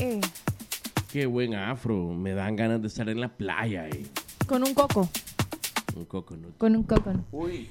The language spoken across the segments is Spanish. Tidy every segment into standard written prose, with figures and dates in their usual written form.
Qué buen afro. Me dan ganas de estar en la playa. Con un coco. Un coconut. Con un coconut. Uy.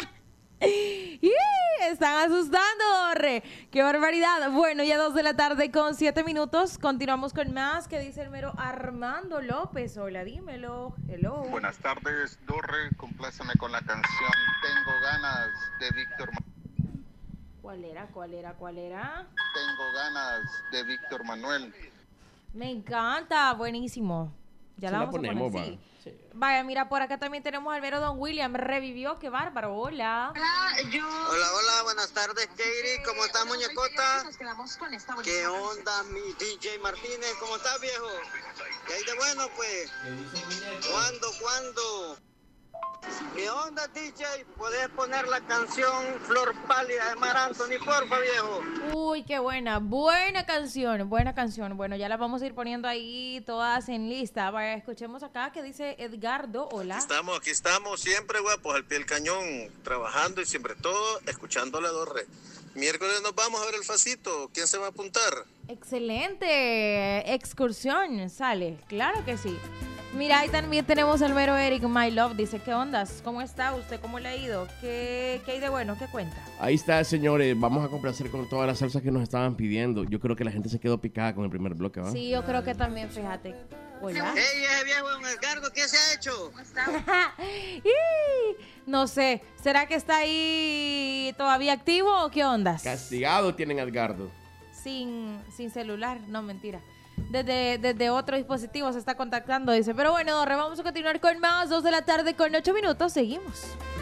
Están asustando, Dorre. ¡Qué barbaridad! Bueno, ya 2 de la tarde con 7 minutos. Continuamos con más. ¿Qué dice el mero Armando López? Hola, dímelo. Hello. Buenas tardes, Dorre. Compláceme con la canción Tengo ganas de Víctor Manuel. ¿Cuál era? Tengo ganas de Víctor Manuel. Me encanta. Buenísimo. Ya la vamos ponemos, a poner, sí. va. Sí. Vaya, mira, por acá también tenemos al mero Don William. Revivió, qué bárbaro. Hola. Hola, buenas tardes, Katie. ¿Cómo estás, muñecota? ¿Qué onda, mi DJ Martínez? ¿Cómo estás, viejo? ¿Qué hay de bueno, pues? ¿Cuándo? ¿Qué onda, DJ? ¿Podés poner la canción Flor Pálida de Mar Anthony, porfa, viejo? Uy, qué buena canción. Bueno, ya la vamos a ir poniendo ahí todas en lista. Vaya, escuchemos acá que dice Edgardo. Hola. Aquí estamos siempre, guapos, al pie del cañón, trabajando y siempre todo, escuchando la Dorre. Miércoles nos vamos a ver el Facito. ¿Quién se va a apuntar? Excelente excursión, sale. Claro que sí. Mira, ahí también tenemos al mero Eric, My Love. Dice, ¿qué ondas? ¿Cómo está usted? ¿Cómo le ha ido? ¿Qué hay de bueno? ¿Qué cuenta? Ahí está, señores. Vamos a complacer con todas las salsas que nos estaban pidiendo. Yo creo que la gente se quedó picada con el primer bloque, ¿va? Sí, yo creo que también, fíjate. Hola. ¡Ey, ese viejo don Edgardo! ¿Qué se ha hecho? No sé, ¿será que está ahí todavía activo o qué ondas? Castigado tienen a Edgardo. Sin celular, no, mentira. Desde otro dispositivo se está contactando, dice. Pero bueno, Dorre, vamos a continuar con más. 2 de la tarde con 8 minutos. Seguimos.